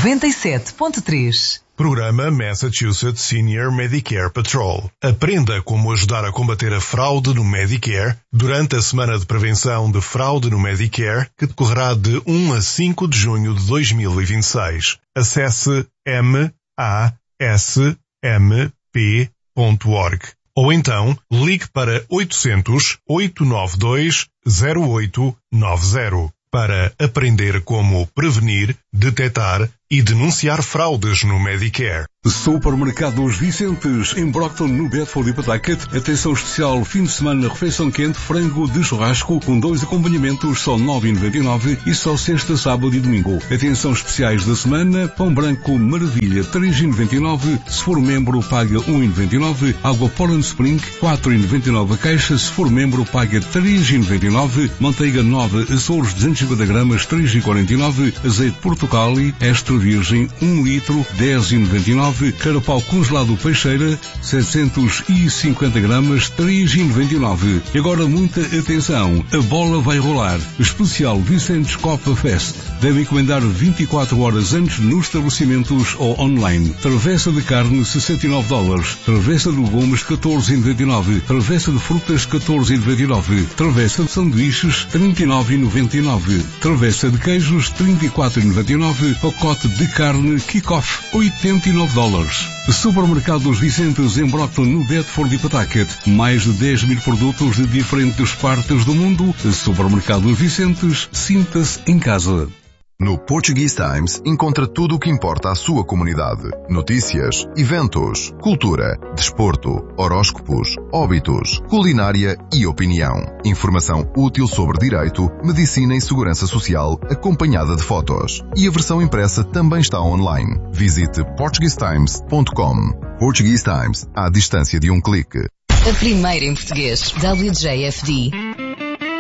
97.3. Programa Massachusetts Senior Medicare Patrol. Aprenda como ajudar a combater a fraude no Medicare durante a Semana de Prevenção de Fraude no Medicare, que decorrerá de 1 a 5 de junho de 2026. Acesse masmp.org. Ou então, ligue para 800-892-0890 para aprender como prevenir, detectar e denunciar fraudes no Medicare. Supermercados Vicentes, em Brockton, no Bedford e Pawtucket. Atenção especial, fim de semana, refeição quente, frango de churrasco, com 2 acompanhamentos, só 9,99 e só sexta, sábado e domingo. Atenção especiais da semana, pão branco Maravilha, 3,99. Se for membro, paga 1,99. Água Poland Spring, 4,99 a caixa. Se for membro, paga 3,99. Manteiga nova, Açores, 250 gramas, 3,49. Azeite Portugali, extra virgem, 1 litro, 10,99. Carapau congelado Peixeira, 750 gramas, 3,99. E agora muita atenção, a bola vai rolar. Especial Vicentes Copa Fest. Deve encomendar 24 horas antes nos estabelecimentos ou online. Travessa de carne, $69. Travessa de legumes, 14,99. Travessa de frutas, 14,99. Travessa de sanduíches, 39,99. Travessa de queijos, 34,99. Pacote de carne Kick-Off, $89. Supermercados Vicentes, em Brockton, no Bedford e Pawtucket. Mais de 10 mil produtos de diferentes partes do mundo. Supermercados Vicentes, sinta-se em casa. No Portuguese Times encontra tudo o que importa à sua comunidade. Notícias, eventos, cultura, desporto, horóscopos, óbitos, culinária e opinião. Informação útil sobre direito, medicina e segurança social, acompanhada de fotos. E a versão impressa também está online. Visite portuguesetimes.com. Portuguese Times, à distância de um clique. A primeira em português, WJFD.